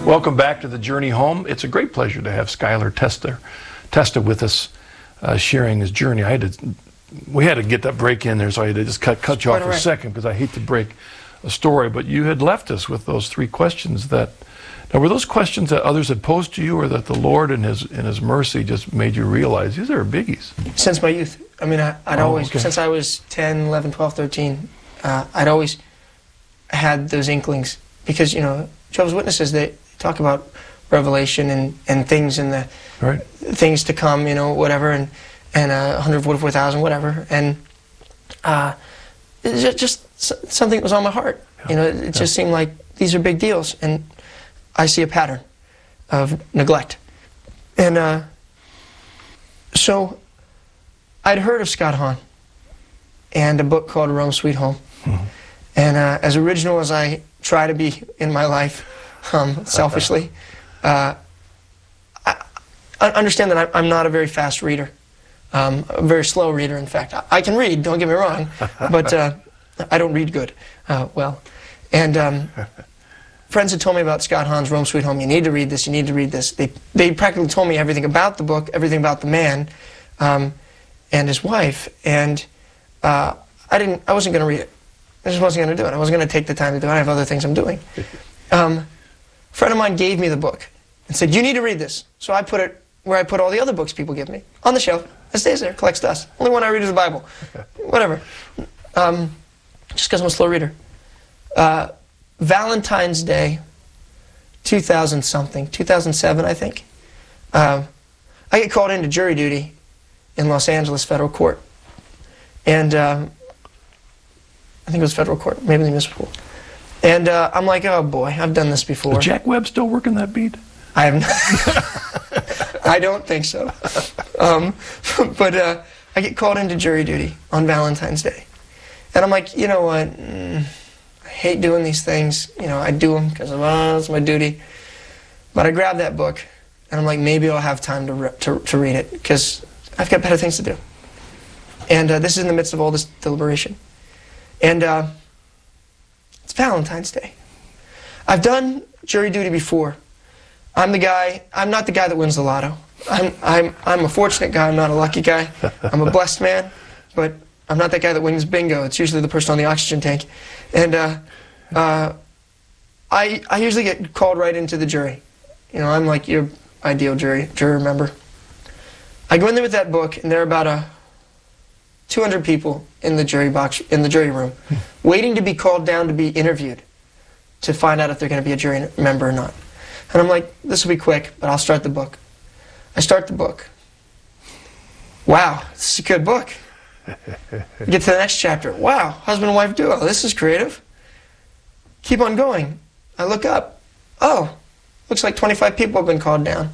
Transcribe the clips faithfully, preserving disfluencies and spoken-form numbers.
Welcome back to the Journey Home. It's a great pleasure to have Skylar Testa, Testa with us, uh, sharing his journey. I had to, we had to get that break in there, so I had to just cut, cut you off for a second because I hate to break a story. But you had left us with those three questions that, now were those questions that others had posed to you, or that the Lord in His in His mercy just made you realize these are biggies? Since my youth. I mean, I, I'd oh, always, okay. since I was ten, eleven, twelve, thirteen, uh, I'd always had those inklings. Because, you know, Jehovah's Witnesses, they talk about revelation and, and things and the right. things to come, you know, whatever, and, and uh, one hundred forty-four thousand, whatever. And uh, it just, just something that was on my heart. Yeah. You know, it, it yeah. just seemed like these are big deals. And I see a pattern of neglect. And uh, so I'd heard of Scott Hahn and a book called Rome Sweet Home. Mm-hmm. And uh, as original as I try to be in my life, um, selfishly, uh, I, I understand that I, I'm not a very fast reader. Um, a very slow reader, in fact. I, I can read, don't get me wrong, but uh, I don't read good, uh, well. And um, friends had told me about Scott Hahn's Rome Sweet Home. You need to read this, you need to read this. They, they practically told me everything about the book, everything about the man um, and his wife. And uh, I, didn't, I wasn't going to read it. I just wasn't going to do it. I wasn't going to take the time to do it. I have other things I'm doing. Um, a friend of mine gave me the book and said, you need to read this. So I put it where I put all the other books people give me, on the shelf. It stays there, collects dust. Only one I read is the Bible. Whatever. Um, just because I'm a slow reader. Uh, Valentine's Day, two thousand something, two thousand seven, I think. Uh, I get called into jury duty in Los Angeles federal court. And um, I think it was federal court, maybe the municipal. And uh, I'm like, oh boy, I've done this before. Is Jack Webb still working that beat? I have not. I don't think so. Um, but uh, I get called into jury duty on Valentine's Day. And I'm like, you know what, mm, I hate doing these things. You know, I do them because oh, it's my duty. But I grab that book, and I'm like, maybe I'll have time to, re to, to read it, because I've got better things to do. And uh, this is in the midst of all this deliberation. And uh, it's Valentine's Day. I've done jury duty before. I'm the guy, I'm not the guy that wins the lotto. I'm, I'm, I'm a fortunate guy, I'm not a lucky guy. I'm a blessed man, but I'm not that guy that wins bingo. It's usually the person on the oxygen tank. And uh, uh, I, I usually get called right into the jury. You know, I'm like your ideal jury, jury member. I go in there with that book, and there are about a two hundred people in the jury box, in the jury room, waiting to be called down to be interviewed to find out if they're going to be a jury member or not. And I'm like, this will be quick, but I'll start the book. I start the book. Wow, this is a good book. Get to the next chapter. Wow, husband and wife duo. This is creative. Keep on going. I look up. Oh, looks like twenty-five people have been called down.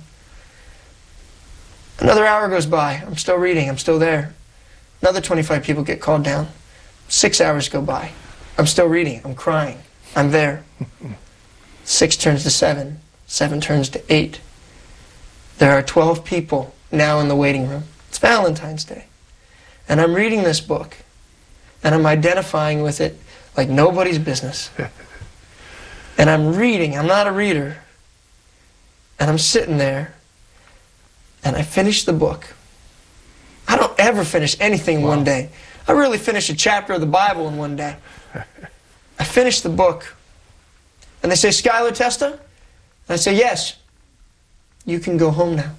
Another hour goes by. I'm still reading. I'm still there. Another twenty-five people get called down. Six hours go by. I'm still reading. I'm crying. I'm there. Six turns to seven. Seven turns to eight. There are twelve people now in the waiting room. It's Valentine's Day. And I'm reading this book, and I'm identifying with it like nobody's business. And I'm reading. I'm not a reader. And I'm sitting there, and I finish the book. I don't ever finish anything in wow. one day. I really finish a chapter of the Bible in one day. I finish the book, and they say, Skylar Testa? And I say, yes. You can go home now.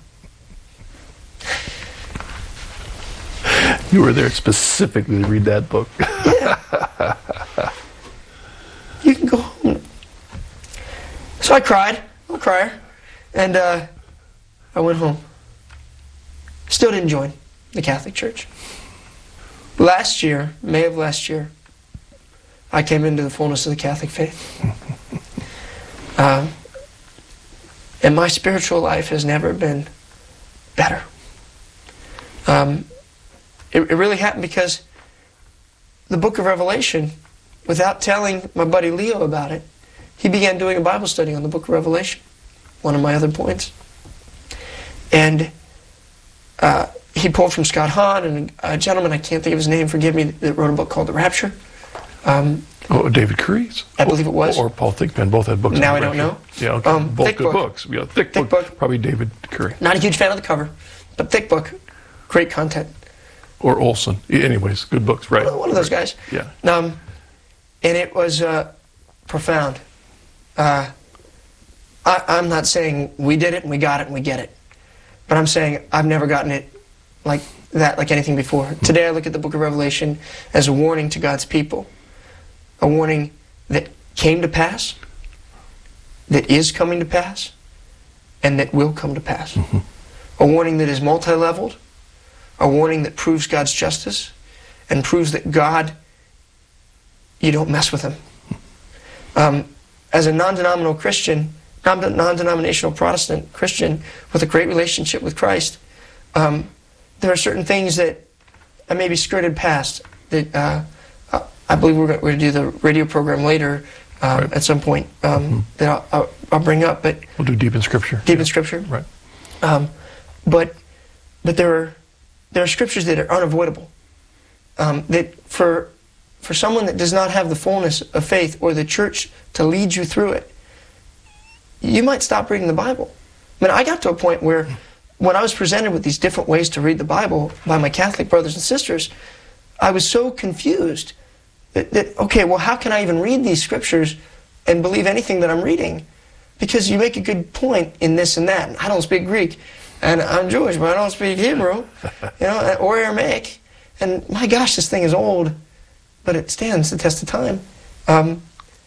You were there specifically to read that book. Yeah. You can go home. So I cried. I'm a crier. And uh, I went home. Still didn't join the Catholic Church. Last year, May of last year, I came into the fullness of the Catholic faith. Um, and my spiritual life has never been better. Um, it, it really happened because the book of Revelation, without telling my buddy Leo about it, he began doing a Bible study on the book of Revelation, one of my other points. And uh, he pulled from Scott Hahn and a gentleman, I can't think of his name, forgive me, that wrote a book called The Rapture. Um, oh, David Curry's? I believe it was. Or, or Paul Thigpen. Both had books. Now on I don't know. Yeah, okay. Um, both thick good book. books. Yeah, thick, Thick book, book. Probably David Curry. Not a huge fan of the cover, but thick book. Great content. Or Olson. Anyways, good books, right? One of those guys. Yeah. Um, and it was uh, profound. Uh, I, I'm not saying we did it and we got it and we get it. But I'm saying I've never gotten it like that, like anything before. Today I look at the book of Revelation as a warning to God's people. A warning that came to pass, that is coming to pass, and that will come to pass. Mm-hmm. A warning that is multi-leveled, a warning that proves God's justice, and proves that God, you don't mess with him. Um, as a non-denominational Christian, non-denominational Protestant Christian with a great relationship with Christ, um, there are certain things that I maybe skirted past that uh, I believe we're going to do the radio program later um, right. at some point um, mm-hmm. that I'll, I'll, I'll bring up. But we'll do Deep in Scripture. Deep yeah. in Scripture. Right. Um, but but there are there are scriptures that are unavoidable. Um, that for for someone that does not have the fullness of faith or the church to lead you through it, you might stop reading the Bible. I mean, I got to a point where when I was presented with these different ways to read the Bible by my Catholic brothers and sisters, I was so confused that, that okay, well, how can I even read these scriptures and believe anything that I'm reading? Because you make a good point in this and that. I don't speak Greek, and I'm Jewish, but I don't speak Hebrew, you know, or Aramaic. And my gosh, this thing is old, but it stands the test of time. Um,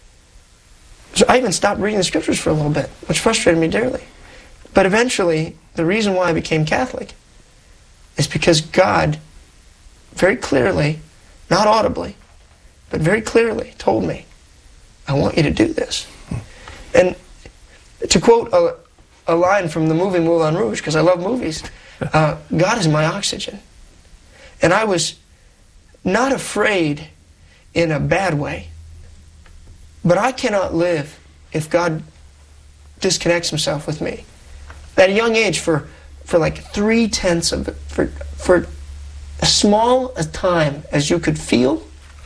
so I even stopped reading the scriptures for a little bit, which frustrated me dearly. But eventually, the reason why I became Catholic is because God very clearly, not audibly, but very clearly told me, I want you to do this. And to quote a, a line from the movie Moulin Rouge, because I love movies, uh, God is my oxygen. And I was not afraid in a bad way, but I cannot live if God disconnects himself with me. At a young age, for, for like three-tenths of it, for, for as small a time as you could feel,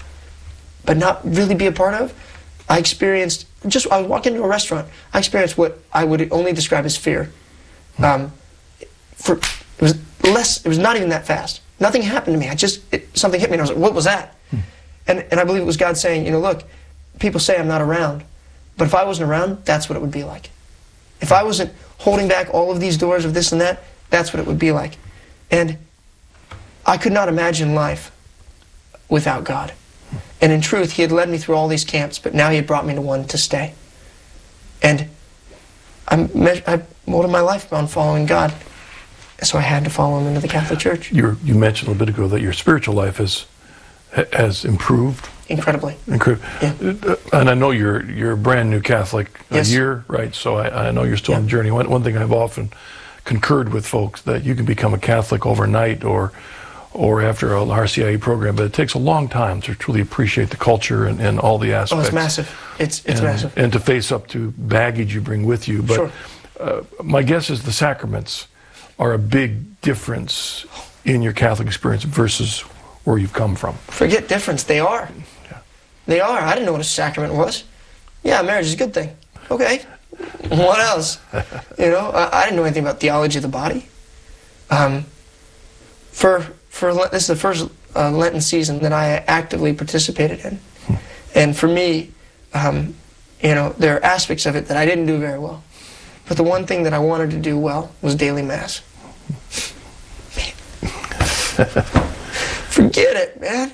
but not really be a part of, I experienced, just I was walking into a restaurant, I experienced what I would only describe as fear. Um, for, it was less, it was not even that fast. Nothing happened to me. I just, it, something hit me and I was like, what was that? Hmm. And, and I believe it was God saying, you know, look, people say I'm not around, but if I wasn't around, that's what it would be like. If I wasn't holding back all of these doors of this and that, that's what it would be like. And I could not imagine life without God. And in truth, he had led me through all these camps, but now he had brought me to one to stay. And I, I molded my life on following God. So I had to follow him into the Catholic Church. You're, you mentioned a little bit ago that your spiritual life has has improved. Incredibly. Incredible. Yeah. And I know you're you're a brand new Catholic a yes. year, right? So I, I know you're still yeah. on the journey. One, one thing I've often concurred with folks that you can become a Catholic overnight or or after a R C I A program, but it takes a long time to truly appreciate the culture and, and all the aspects. Oh, it's massive. It's it's and, massive. And to face up to baggage you bring with you. But sure. uh, my guess is the sacraments are a big difference in your Catholic experience versus where you've come from. Forget difference. They are. Yeah. They are. I didn't know what a sacrament was. Yeah, marriage is a good thing. Okay. What else? You know, I, I didn't know anything about theology of the body. Um, for for this is the first uh, Lenten season that I actively participated in, hmm. and for me, um, you know, there are aspects of it that I didn't do very well. But the one thing that I wanted to do well was daily mass. Forget it, man.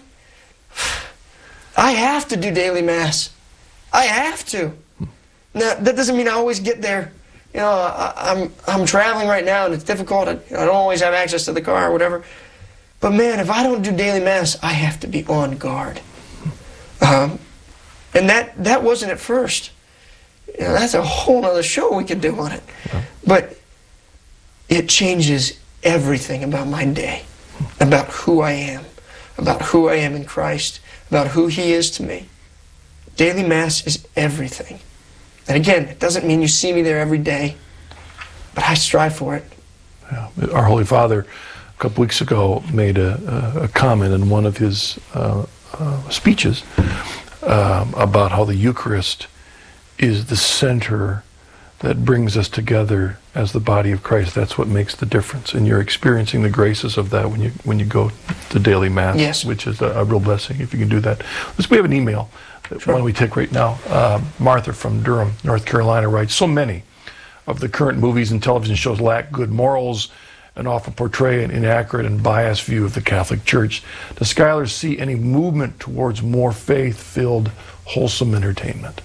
I have to do daily mass. I have to. Now, that doesn't mean I always get there. You know, I, I'm I'm traveling right now and it's difficult. I, I don't always have access to the car or whatever. But man, if I don't do daily mass, I have to be on guard. Um, and that, that wasn't at first. You know, that's a whole other show we could do on it. Yeah. But it changes everything about my day, about who I am, about who I am in Christ, about who he is to me. Daily Mass is everything. And again, it doesn't mean you see me there every day, but I strive for it. Yeah. Our Holy Father, a couple weeks ago, made a, a, a comment in one of his uh, uh, speeches um, about how the Eucharist is the center that brings us together as the body of Christ. That's what makes the difference, and you're experiencing the graces of that when you when you go to daily Mass, yes. which is a, a real blessing if you can do that. Let's, we have an email. Sure. Why don't we take right now? Uh, Martha from Durham, North Carolina writes, so many of the current movies and television shows lack good morals and often portray an inaccurate and biased view of the Catholic Church. Does Skylar see any movement towards more faith-filled, wholesome entertainment?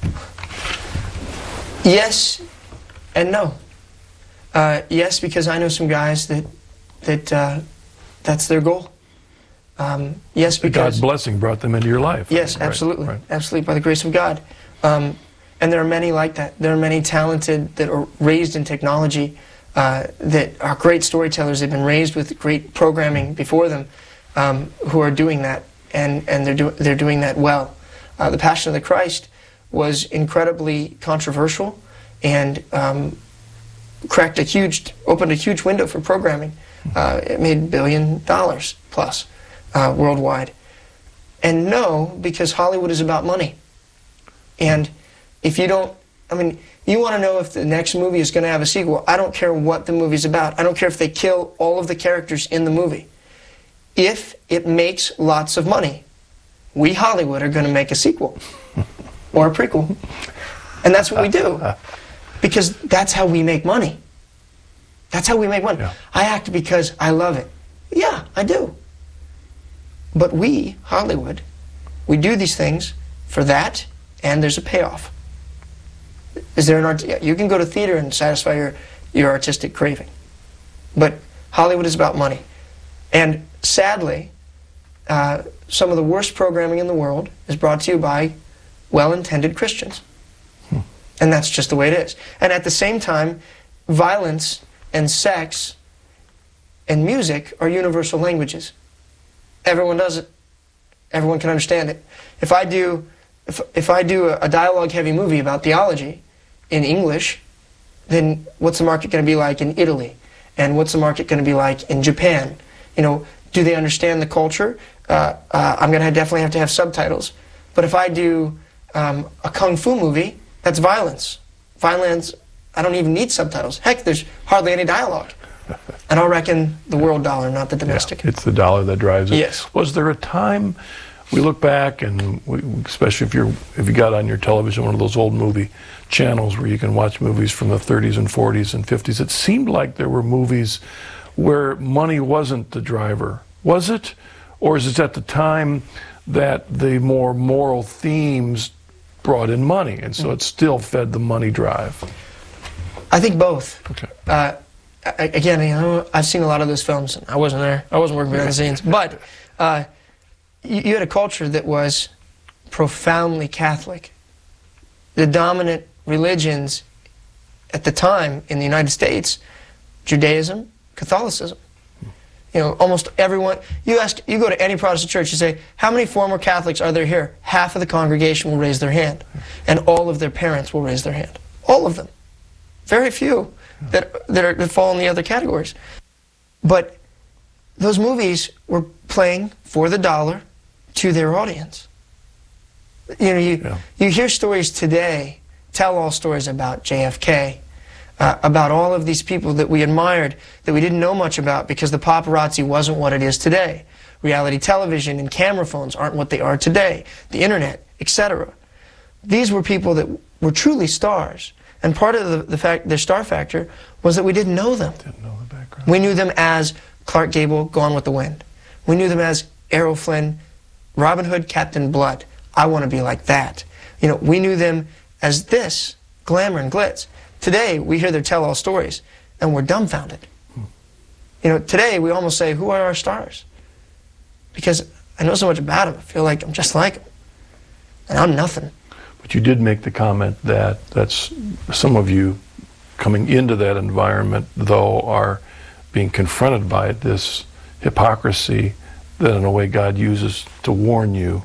Yes and no. Uh, yes, because I know some guys that that uh, that's their goal. Um, yes, because God's blessing brought them into your life. Yes, right, absolutely, right. absolutely, by the grace of God. Um, and there are many like that. There are many talented that are raised in technology, uh, that are great storytellers. They've been raised with great programming before them, um, who are doing that, and and they're do they're doing that well. Uh, the Passion of the Christ was incredibly controversial, and um, cracked a huge, opened a huge window for programming. Uh, it made a billion dollars plus uh, worldwide. And no, because Hollywood is about money. And if you don't, I mean, you want to know if the next movie is going to have a sequel. I don't care what the movie's about. I don't care if they kill all of the characters in the movie. If it makes lots of money, we Hollywood are going to make a sequel or a prequel. And that's what we do. Because that's how we make money. That's how we make money. Yeah. I act because I love it. Yeah, I do. But we, Hollywood, we do these things for that, and there's a payoff. Is there an art? Yeah, you can go to theater and satisfy your, your artistic craving. But Hollywood is about money. And sadly, uh, some of the worst programming in the world is brought to you by well-intended Christians. Hmm. And that's just the way it is. And at the same time, violence and sex and music are universal languages. Everyone does it. Everyone can understand it. If I do, if, if I do a, a dialogue-heavy movie about theology in English, then what's the market going to be like in Italy? And what's the market going to be like in Japan? You know, do they understand the culture? Uh, uh, I'm going to definitely have to have subtitles. But if I do um, a kung fu movie, that's violence. Violence, I don't even need subtitles. Heck, there's hardly any dialogue. And I'll reckon the world dollar, not the domestic. Yeah, it's the dollar that drives it. Yes. Was there a time, we look back, and we, especially if you're if you got on your television one of those old movie channels where you can watch movies from the thirties and forties and fifties, it seemed like there were movies where money wasn't the driver. Was it? Or is it at the time that the more moral themes brought in money, and so it still fed the money drive? I think both. Okay. Uh, I, again, you know, I've seen a lot of those films. And I wasn't there. I wasn't working behind the scenes. But uh, you, you had a culture that was profoundly Catholic. The dominant religions at the time in the United States, Judaism, Catholicism. You know, almost everyone, you ask, you go to any Protestant church, you say, how many former Catholics are there here? Half of the congregation will raise their hand. And all of their parents will raise their hand. All of them. Very few that, that, are, that fall in the other categories. But those movies were playing for the dollar to their audience. You know, you, yeah. you hear stories today, tell-all stories about J F K, uh, about all of these people that we admired, that we didn't know much about because the paparazzi wasn't what it is today. Reality television and camera phones aren't what they are today. The internet, et cetera. These were people that were truly stars. And part of the, the fact, their star factor was that we didn't know them. Didn't know the background. We knew them as Clark Gable, Gone with the Wind. We knew them as Errol Flynn, Robin Hood, Captain Blood. I want to be like that. You know, we knew them as this, glamour and glitz. Today, we hear their tell-all stories, and we're dumbfounded. Hmm. You know, today, we almost say, who are our stars? Because I know so much about them. I feel like I'm just like them. And I'm nothing. But you did make the comment that that's some of you coming into that environment, though, are being confronted by this hypocrisy that in a way God uses to warn you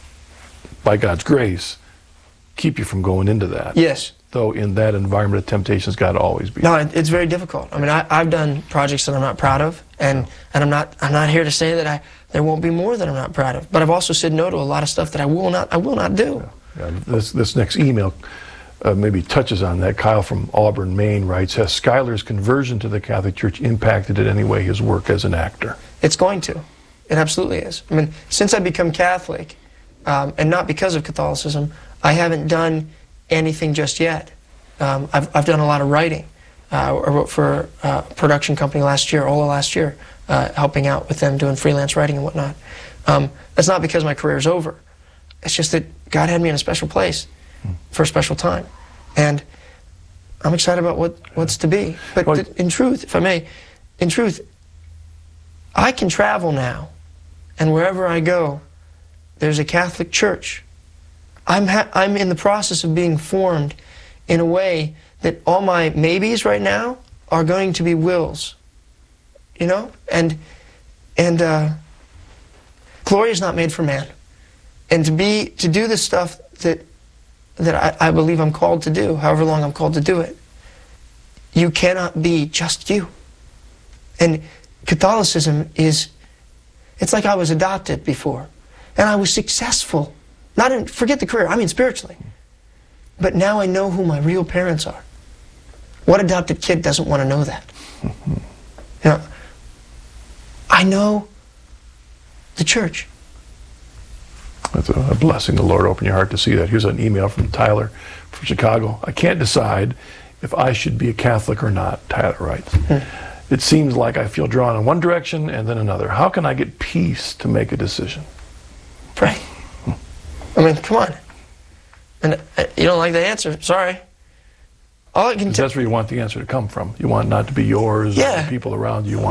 by God's grace, keep you from going into that. Yes. Though in that environment of temptations, God always be. No, it, it's very difficult. I mean, I, I've done projects that I'm not proud of, And and I'm not I'm not here to say that I there won't be more that I'm not proud of. But I've also said no to a lot of stuff that I will not I will not do. Yeah. Yeah. This this next email uh, maybe touches on that. Kyle from Auburn, Maine writes, has Skyler's conversion to the Catholic Church impacted in any way his work as an actor? It's going to. It absolutely is. I mean, since I've become Catholic, um, and not because of Catholicism, I haven't done anything just yet. Um, I've, I've done a lot of writing. Uh, I wrote for uh, a production company last year, Ola last year, uh, helping out with them doing freelance writing and whatnot. Um, that's not because my career is over. It's just that God had me in a special place for a special time. And I'm excited about what, what's to be. But well, th in truth, if I may, in truth, I can travel now, and wherever I go, there's a Catholic church. I'm, ha I'm in the process of being formed in a way that all my maybes right now are going to be wills, you know? And, and uh, glory is not made for man. And to be, to do the stuff that, that I, I believe I'm called to do, however long I'm called to do it, you cannot be just you. And Catholicism is, it's like I was adopted before, and I was successful. Not in, forget the career, I mean spiritually. But now I know who my real parents are. What adopted kid doesn't want to know that? You know, I know the church. That's a blessing. The Lord open your heart to see that. Here's an email from Tyler from Chicago. I can't decide if I should be a Catholic or not, Tyler writes. Hmm. It seems like I feel drawn in one direction and then another. How can I get peace to make a decision? Pray. Hmm. I mean, come on. And uh, you don't like the answer, sorry. All I can That's where you want the answer to come from. You want it not to be yours yeah. or the people around you. You want